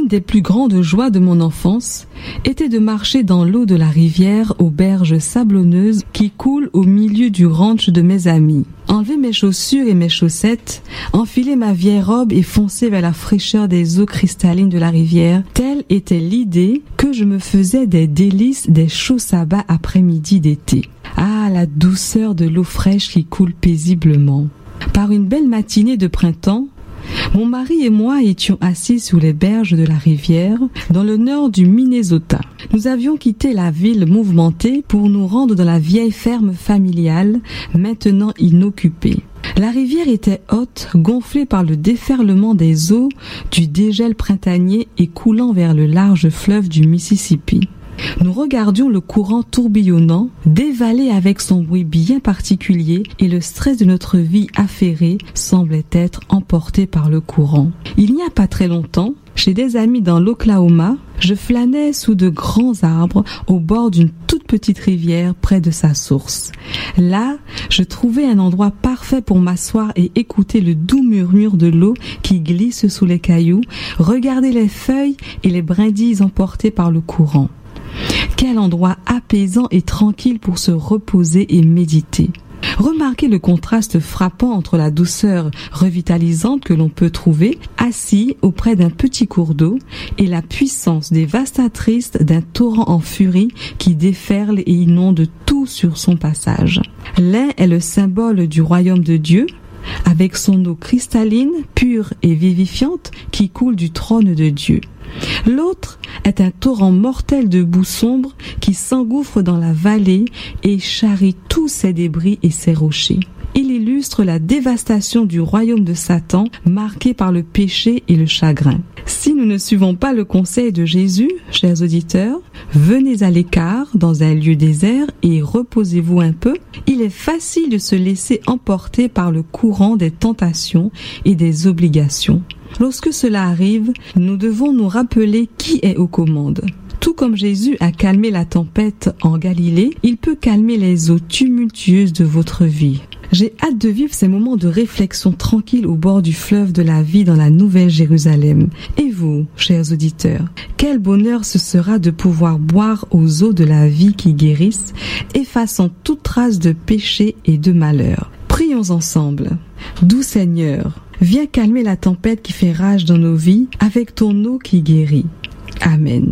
L'une des plus grandes joies de mon enfance était de marcher dans l'eau de la rivière aux berges sablonneuses qui coulent au milieu du ranch de mes amis. Enlever mes chaussures et mes chaussettes, enfiler ma vieille robe et foncer vers la fraîcheur des eaux cristallines de la rivière, telle était l'idée que je me faisais des délices des chauds sabbats après-midi d'été. Ah, la douceur de l'eau fraîche qui coule paisiblement. Par une belle matinée de printemps, mon mari et moi étions assis sur les berges de la rivière, dans le nord du Minnesota. Nous avions quitté la ville mouvementée pour nous rendre dans la vieille ferme familiale, maintenant inoccupée. La rivière était haute, gonflée par le déferlement des eaux du dégel printanier et coulant vers le large fleuve du Mississippi. Nous regardions le courant tourbillonnant, dévaler avec son bruit bien particulier et le stress de notre vie affairée semblait être emporté par le courant. Il n'y a pas très longtemps, chez des amis dans l'Oklahoma, je flânais sous de grands arbres au bord d'une toute petite rivière près de sa source. Là, je trouvais un endroit parfait pour m'asseoir et écouter le doux murmure de l'eau qui glisse sous les cailloux, regarder les feuilles et les brindilles emportées par le courant. Quel endroit apaisant et tranquille pour se reposer et méditer. Remarquez le contraste frappant entre la douceur revitalisante que l'on peut trouver assis auprès d'un petit cours d'eau et la puissance dévastatrice d'un torrent en furie qui déferle et inonde tout sur son passage. L'un est le symbole du royaume de Dieu, avec son eau cristalline, pure et vivifiante qui coule du trône de Dieu. L'autre est un torrent mortel de boue sombre qui s'engouffre dans la vallée et charrie tous ses débris et ses rochers. Il illustre la dévastation du royaume de Satan, marqué par le péché et le chagrin. Si nous ne suivons pas le conseil de Jésus, chers auditeurs, venez à l'écart, dans un lieu désert, et reposez-vous un peu. Il est facile de se laisser emporter par le courant des tentations et des obligations. Lorsque cela arrive, nous devons nous rappeler qui est aux commandes. Tout comme Jésus a calmé la tempête en Galilée, il peut calmer les eaux tumultueuses de votre vie. J'ai hâte de vivre ces moments de réflexion tranquille au bord du fleuve de la vie dans la Nouvelle Jérusalem. Et vous, chers auditeurs, quel bonheur ce sera de pouvoir boire aux eaux de la vie qui guérissent, effaçant toute trace de péché et de malheur. Prions ensemble. Doux Seigneur, viens calmer la tempête qui fait rage dans nos vies avec ton eau qui guérit. Amen.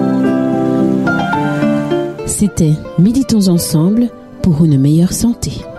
C'était Méditons ensemble pour une meilleure santé.